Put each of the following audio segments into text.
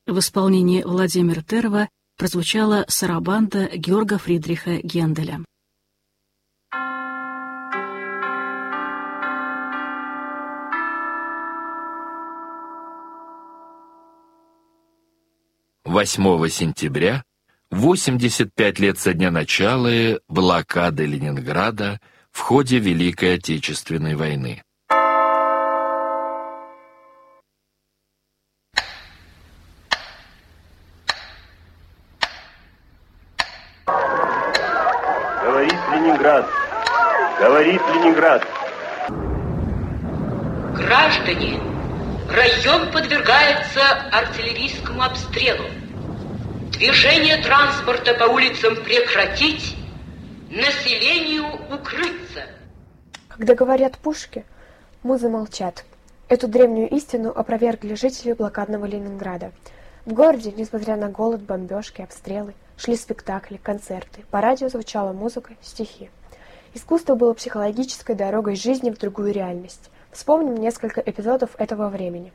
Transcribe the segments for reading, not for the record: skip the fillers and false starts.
В исполнении Владимира Терова прозвучала сарабанда Георга Фридриха Генделя. «8 сентября, 85 лет со дня начала блокады Ленинграда в ходе Великой Отечественной войны. Говорит Ленинград, говорит Ленинград. Граждане, район подвергается артиллерийскому обстрелу. Движение транспорта по улицам прекратить, населению укрыться. Когда говорят пушки, музы молчат. Эту древнюю истину опровергли жители блокадного Ленинграда. В городе, несмотря на голод, бомбежки, обстрелы, шли спектакли, концерты. По радио звучала музыка, стихи. Искусство было психологической дорогой жизни в другую реальность. Вспомним несколько эпизодов этого времени.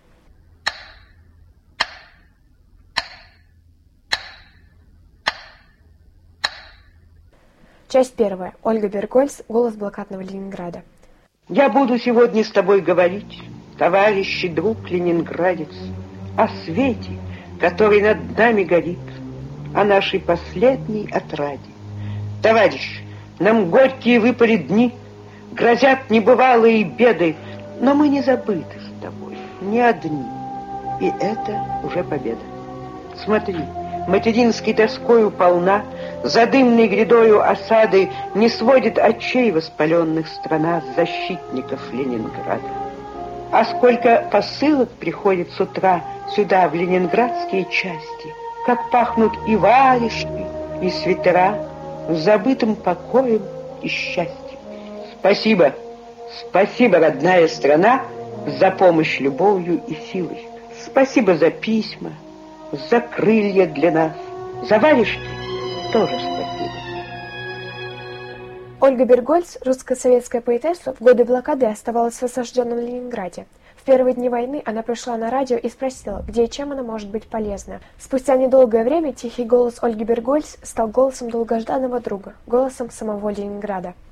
Часть первая. Ольга Бергольц. Голос блокадного Ленинграда. Я буду сегодня с тобой говорить, товарищ и друг ленинградец, о свете, который над нами горит, о нашей последней отраде. Товарищ, нам горькие выпали дни, грозят небывалые беды, но мы не забыты с тобой, не одни, и это уже победа. Смотри, материнской тоскою полна, за дымной грядою осады не сводит очей воспаленных страна защитников Ленинграда. А сколько посылок приходит с утра сюда, в ленинградские части, как пахнут и варежки, и свитера, с забытым покоем и счастьем. Спасибо, спасибо, родная страна, за помощь любовью и силой. Спасибо за письма, за крылья для нас, за варежки тоже спасибо. Ольга Бергольц, русско-советская поэтесса, в годы блокады оставалась в осажденном Ленинграде. В первые дни войны она пришла на радио и спросила, где и чем она может быть полезна. Спустя недолгое время тихий голос Ольги Бергольц стал голосом долгожданного друга, голосом самого Ленинграда.